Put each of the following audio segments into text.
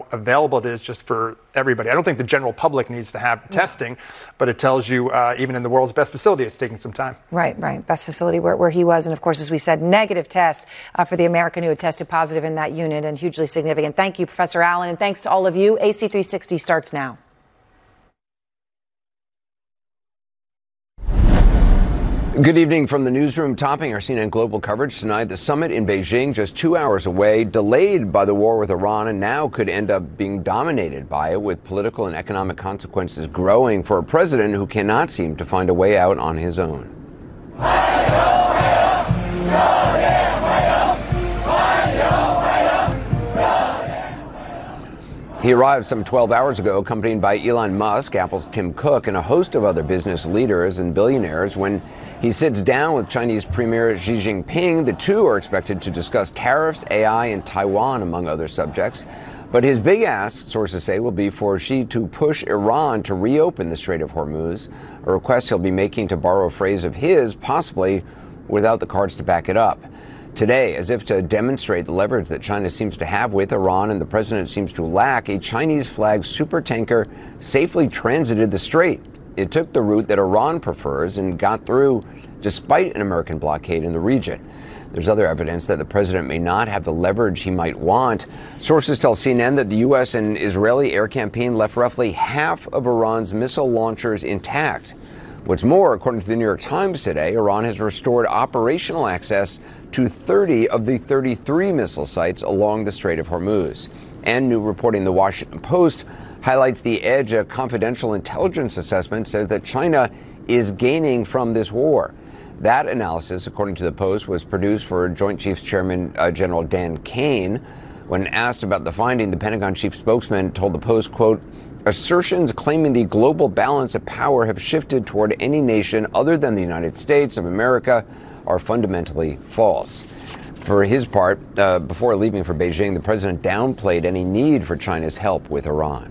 available it is just for everybody. I don't think the general public needs to have testing, but it tells you even in the world's best facility, it's taking some time. Right. Best facility where he was. And of course, as we said, negative test for the American who had tested positive in that unit, and hugely significant. Thank you, Professor Allen. And thanks to all of you. AC360 starts now. Good evening from the newsroom. Topping our CNN Global coverage tonight, the summit in Beijing just 2 hours away, delayed by the war with Iran, and now could end up being dominated by it, with political and economic consequences growing for a president who cannot seem to find a way out on his own. He arrived some 12 hours ago, accompanied by Elon Musk, Apple's Tim Cook, and a host of other business leaders and billionaires. When he sits down with Chinese Premier Xi Jinping, the two are expected to discuss tariffs, AI, and Taiwan, among other subjects. But his big ask, sources say, will be for Xi to push Iran to reopen the Strait of Hormuz, a request he'll be making, to borrow a phrase of his, possibly without the cards to back it up. Today, as if to demonstrate the leverage that China seems to have with Iran and the president seems to lack, a Chinese-flagged supertanker safely transited the strait. It took the route that Iran prefers and got through despite an American blockade in the region. There's other evidence that the president may not have the leverage he might want. Sources tell CNN that the U.S. and Israeli air campaign left roughly half of Iran's missile launchers intact. What's more, according to the New York Times today, Iran has restored operational access to 30 of the 33 missile sites along the Strait of Hormuz. And new reporting in the Washington Post highlights the edge. A confidential intelligence assessment says that China is gaining from this war. That analysis, according to the Post, was produced for Joint Chiefs Chairman General Dan Kane. When asked about the finding, the Pentagon chief spokesman told the Post, quote, "Assertions claiming the global balance of power have shifted toward any nation other than the United States of America are fundamentally false." For his part, before leaving for Beijing, the president downplayed any need for China's help with Iran.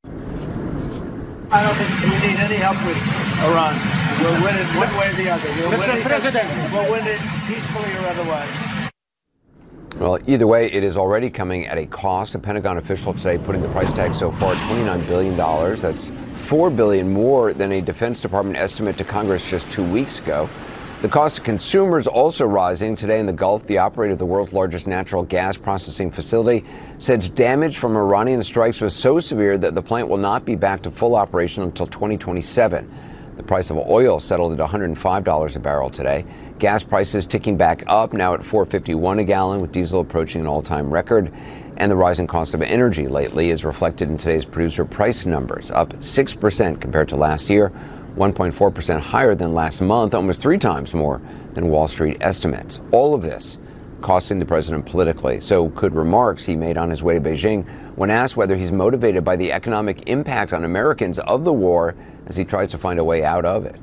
I don't think we need any help with Iran. We'll win it one way or the other. We'll win it peacefully or otherwise. Well, either way, it is already coming at a cost. A Pentagon official today putting the price tag so far at $29 billion. That's $4 billion more than a Defense Department estimate to Congress just 2 weeks ago. The cost to consumers also rising. Today in the Gulf, the operator of the world's largest natural gas processing facility said damage from Iranian strikes was so severe that the plant will not be back to full operation until 2027. The price of oil settled at $105 a barrel today. Gas prices ticking back up, now at $4.51 a gallon, with diesel approaching an all-time record. And the rising cost of energy lately is reflected in today's producer price numbers, up 6% compared to last year, 1.4% higher than last month, almost 3 times more than Wall Street estimates. All of this costing the president politically. So could remarks he made on his way to Beijing, when asked whether he's motivated by the economic impact on Americans of the war as he tries to find a way out of it.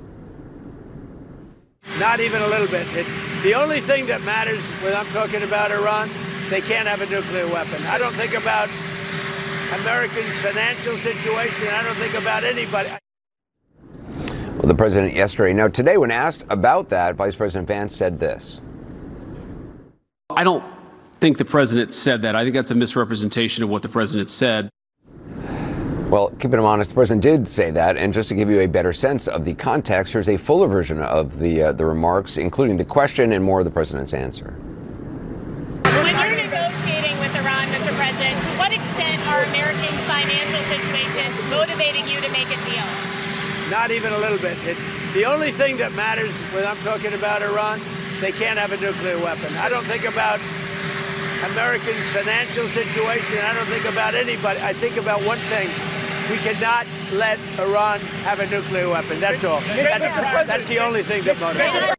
Not even a little bit. The only thing that matters when I'm talking about Iran, they can't have a nuclear weapon. I don't think about Americans' financial situation. I don't think about anybody. Well, the president yesterday. Now, today, when asked about that, Vice President Vance said this. I don't think the president said that. I think that's a misrepresentation of what the president said. Well, keeping him honest, the president did say that. And just to give you a better sense of the context, here's a fuller version of the remarks, including the question and more of the president's answer. When you're negotiating with Iran, Mr. President, to what extent are Americans' financial situations motivating you to make a deal? Not even a little bit. The only thing that matters when I'm talking about Iran, they can't have a nuclear weapon. I don't think about Americans' financial situation. I don't think about anybody. I think about one thing. We cannot let Iran have a nuclear weapon. That's all. That's the only thing that motivates.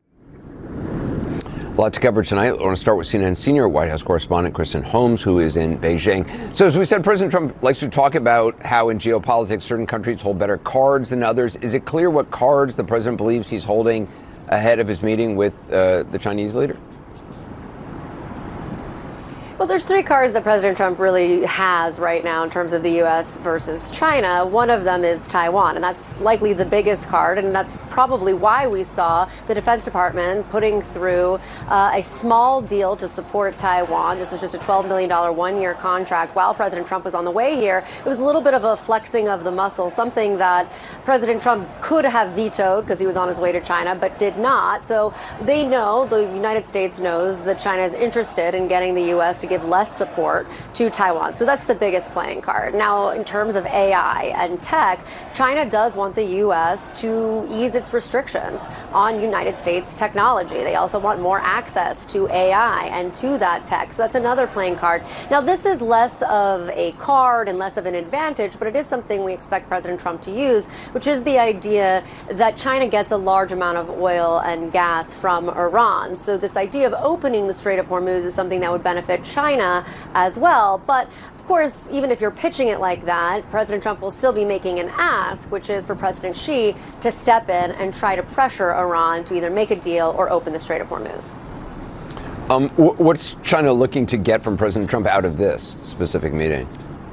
A lot to cover tonight. I want to start with CNN senior White House correspondent Kristen Holmes, who is in Beijing. So as we said, President Trump likes to talk about how in geopolitics certain countries hold better cards than others. Is it clear what cards the president believes he's holding ahead of his meeting with the Chinese leader? Well, there's three cards that President Trump really has right now in terms of the U.S. versus China. One of them is Taiwan, and that's likely the biggest card, and that's probably why we saw the Defense Department putting through a small deal to support Taiwan. This was just a $12 million one-year contract. While President Trump was on the way here, it was a little bit of a flexing of the muscle, something that President Trump could have vetoed because he was on his way to China, but did not. So they know, the United States knows, that China is interested in getting the U.S. to give less support to Taiwan. So that's the biggest playing card. Now, in terms of AI and tech, China does want the U.S. to ease its restrictions on United States technology. They also want more access to AI and to that tech. So that's another playing card. Now, this is less of a card and less of an advantage, but it is something we expect President Trump to use, which is the idea that China gets a large amount of oil and gas from Iran. So this idea of opening the Strait of Hormuz is something that would benefit China as well. But of course, even if you're pitching it like that, President Trump will still be making an ask, which is for President Xi to step in and try to pressure Iran to either make a deal or open the Strait of Hormuz. What's China looking to get from President Trump out of this specific meeting?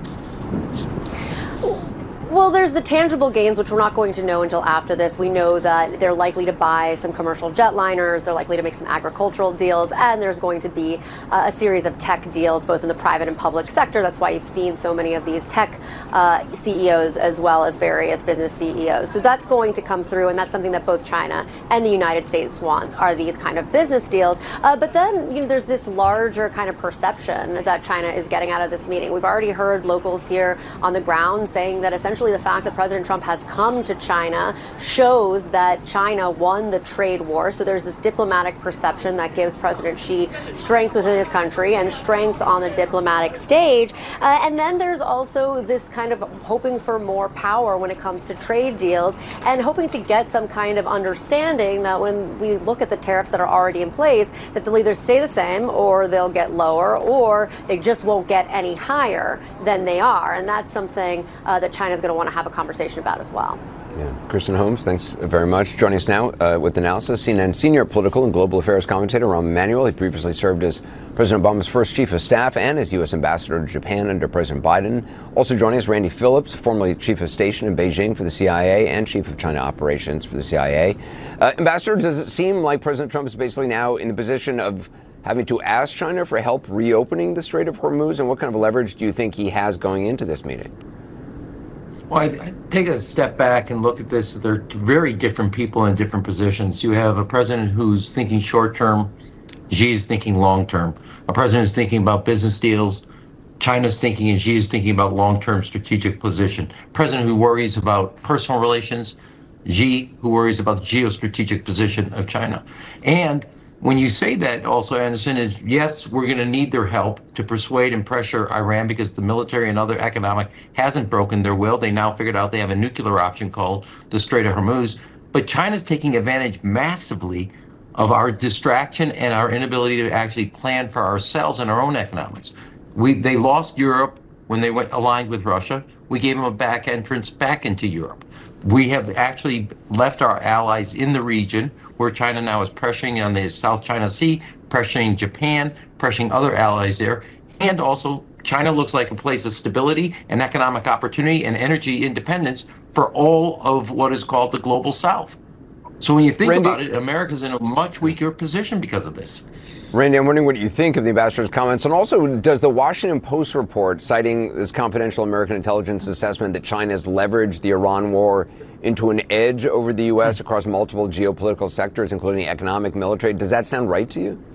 Well, there's the tangible gains, which we're not going to know until after this. We know that they're likely to buy some commercial jetliners, they're likely to make some agricultural deals, and there's going to be a series of tech deals, both in the private and public sector. That's why you've seen so many of these tech CEOs as well as various business CEOs. So that's going to come through, and that's something that both China and the United States want, are these kind of business deals. But then, there's this larger kind of perception that China is getting out of this meeting. We've already heard locals here on the ground saying that essentially the fact that President Trump has come to China shows that China won the trade war. So there's this diplomatic perception that gives President Xi strength within his country and strength on the diplomatic stage. And then there's also this kind of hoping for more power when it comes to trade deals and hoping to get some kind of understanding that when we look at the tariffs that are already in place, that they'll either stay the same or they'll get lower, or they just won't get any higher than they are. And that's something that China's going to want to have a conversation about as well. Yeah. Kristen Holmes, thanks very much. Joining us now with analysis, CNN senior political and global affairs commentator Rahm Emanuel. He previously served as President Obama's first chief of staff and as U.S. ambassador to Japan under President Biden. Also joining us, Randy Phillips, formerly chief of station in Beijing for the CIA and chief of China operations for the CIA. Ambassador, does it seem like President Trump is basically now in the position of having to ask China for help reopening the Strait of Hormuz? And what kind of leverage do you think he has going into this meeting? Well, I take a step back and look at this. They're very different people in different positions. You have a president who's thinking short term, Xi is thinking long term. A president is thinking about business deals, China's thinking, and Xi is thinking about long term strategic position. President who worries about personal relations, Xi who worries about the geostrategic position of China. And when you say that also, Anderson, is yes, we're going to need their help to persuade and pressure Iran because the military and other economic hasn't broken their will. They now figured out they have a nuclear option called the Strait of Hormuz. But China's taking advantage massively of our distraction and our inability to actually plan for ourselves and our own economics. They lost Europe when they went aligned with Russia. We gave them a back entrance back into Europe. We have actually left our allies in the region, where China now is pressuring on the South China Sea, pressuring Japan, pressuring other allies there. And also, China looks like a place of stability and economic opportunity and energy independence for all of what is called the global South. So when you think about it, America's in a much weaker position because of this. Randy, I'm wondering what you think of the ambassador's comments. And also, does the Washington Post report, citing this confidential American intelligence assessment that China's leveraged the Iran war into an edge over the U.S. across multiple geopolitical sectors, including economic, military, does that sound right to you?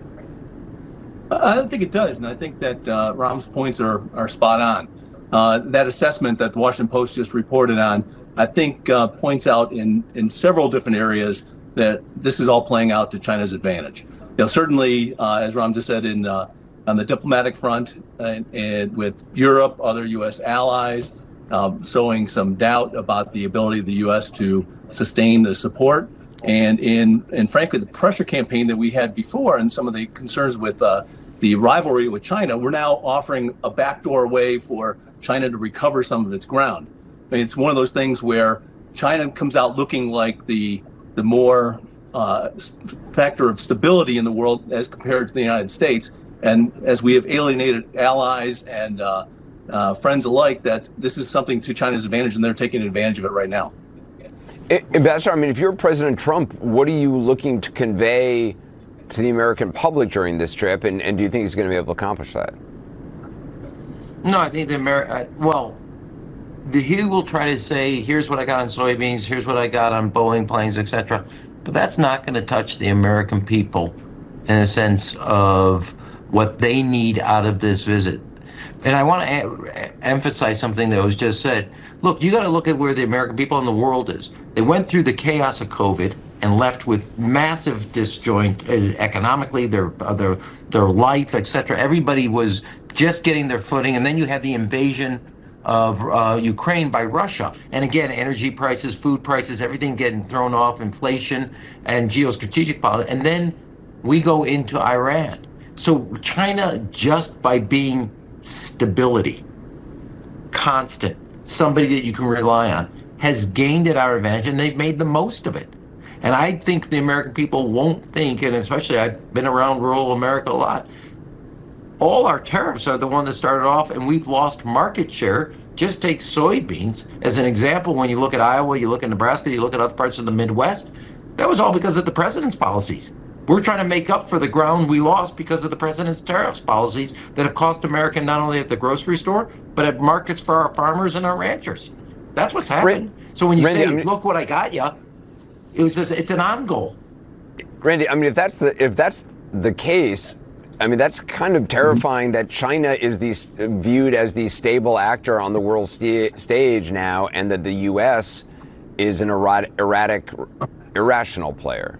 I don't think it does. And I think that Rahm's points are spot on. That assessment that the Washington Post just reported on, I think points out in several different areas that this is all playing out to China's advantage. Certainly, as Rahm just said, on the diplomatic front and with Europe, other U.S. allies, showing some doubt about the ability of the U.S. to sustain the support. And frankly, the pressure campaign that we had before and some of the concerns with the rivalry with China, we're now offering a backdoor way for China to recover some of its ground. I mean, it's one of those things where China comes out looking like the more factor of stability in the world as compared to the United States. And as we have alienated allies and friends alike, that this is something to China's advantage, and they're taking advantage of it right now. Ambassador, I mean, if you're President Trump, what are you looking to convey to the American public during this trip, and do you think he's going to be able to accomplish that? No, I think he will try to say, here's what I got on soybeans, here's what I got on Boeing planes, etc. But that's not going to touch the American people in a sense of what they need out of this visit. And I want to emphasize something that was just said. Look, you got to look at where the American people in the world is. They went through the chaos of COVID and left with massive disjoint economically, their life, etc. Everybody was just getting their footing, and then you had the invasion of Ukraine by Russia. And again, energy prices, food prices, everything getting thrown off, inflation and geostrategic policy. And then we go into Iran. So China, just by being stability, constant, somebody that you can rely on, has gained at our advantage, and they've made the most of it. And I think the American people won't think, and especially I've been around rural America a lot, all our tariffs are the one that started off, and we've lost market share. Just take soybeans as an example. When you look at Iowa, you look at Nebraska, you look at other parts of the Midwest, that was all because of the president's policies. We're trying to make up for the ground we lost because of the president's tariffs policies that have cost America not only at the grocery store, but at markets for our farmers and our ranchers. That's what's happened. So when you say, look what I got you, it's an on goal. Randy, I mean, if that's the case, I mean, that's kind of terrifying that China is viewed as the stable actor on the world stage now, and that the U.S. is an erratic, irrational player.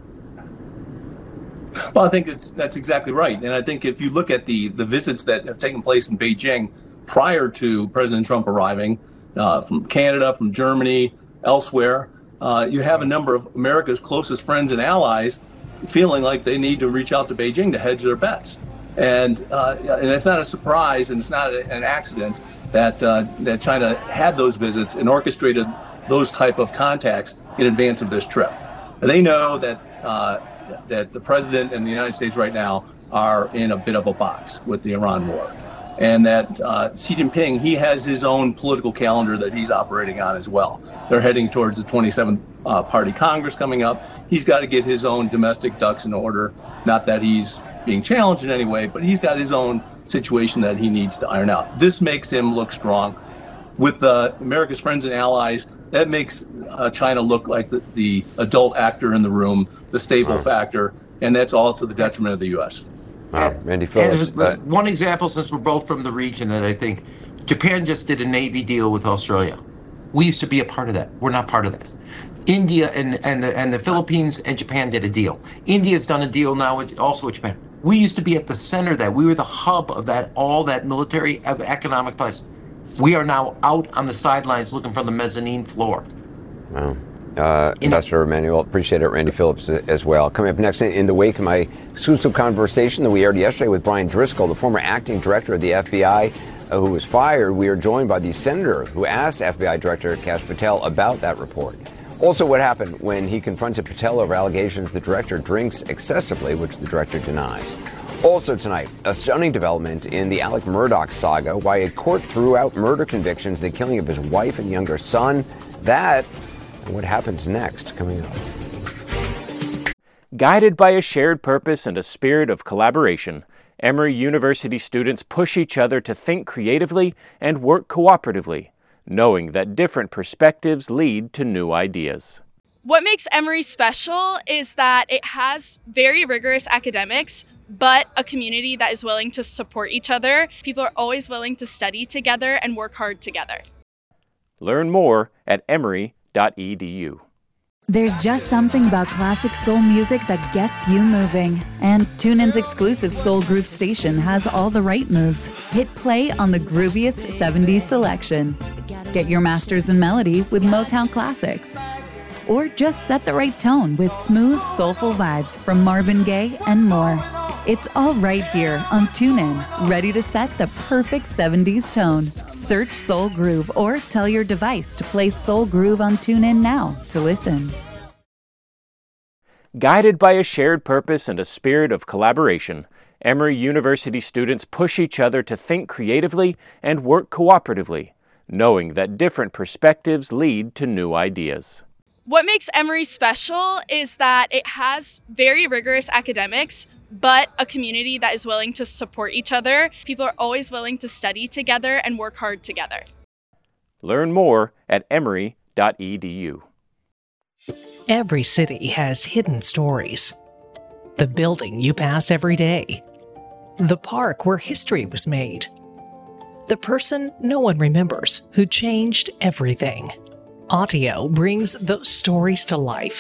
Well, I think that's exactly right. And I think if you look at the visits that have taken place in Beijing prior to President Trump arriving, from Canada, from Germany, elsewhere, you have a number of America's closest friends and allies feeling like they need to reach out to Beijing to hedge their bets. And it's not a surprise, and it's not an accident that China had those visits and orchestrated those type of contacts in advance of this trip. And they know that the president and the United States right now are in a bit of a box with the Iran war. And that Xi Jinping, he has his own political calendar that he's operating on as well. They're heading towards the 27th Party Congress coming up. He's got to get his own domestic ducks in order. Not that he's being challenged in any way, but he's got his own situation that he needs to iron out. This makes him look strong. With America's friends and allies, that makes China look like the adult actor in the room, the stable factor, and that's all to the detriment of the U.S. Wow, Randy Phillips. One example, since we're both from the region, that I think Japan just did a Navy deal with Australia. We used to be a part of that. We're not part of that. India and the Philippines and Japan did a deal. India's done a deal now also with Japan. We used to be at the center of that. We were the hub of that, all that military economic place. We are now out on the sidelines looking for the mezzanine floor. Wow. Ambassador Emanuel, appreciate it. Randy Phillips as well. Coming up next, in the wake of my exclusive conversation that we aired yesterday with Brian Driscoll, the former acting director of the FBI, who was fired, we are joined by the senator who asked FBI Director Kash Patel about that report. Also, what happened when he confronted Patel over allegations the director drinks excessively, which the director denies. Also tonight, a stunning development in the Alec Murdaugh saga, why a court threw out murder convictions, the killing of his wife and younger son. That and what happens next, coming up. Guided by a shared purpose and a spirit of collaboration, Emory University students push each other to think creatively and work cooperatively, knowing that different perspectives lead to new ideas. What makes Emory special is that it has very rigorous academics, but a community that is willing to support each other. People are always willing to study together and work hard together. Learn more at emory.edu. There's just something about classic soul music that gets you moving. And TuneIn's exclusive Soul Groove station has all the right moves. Hit play on the grooviest 70s selection. Get your masters in melody with Motown classics. Or just set the right tone with smooth, soulful vibes from Marvin Gaye and more. It's all right here on TuneIn, ready to set the perfect 70s tone. Search Soul Groove or tell your device to play Soul Groove on TuneIn now to listen. Guided by a shared purpose and a spirit of collaboration, Emory University students push each other to think creatively and work cooperatively, knowing that different perspectives lead to new ideas. What makes Emory special is that it has very rigorous academics, but a community that is willing to support each other. People are always willing to study together and work hard together. Learn more at emory.edu. Every city has hidden stories. The building you pass every day. The park where history was made. The person no one remembers who changed everything. Audio brings those stories to life.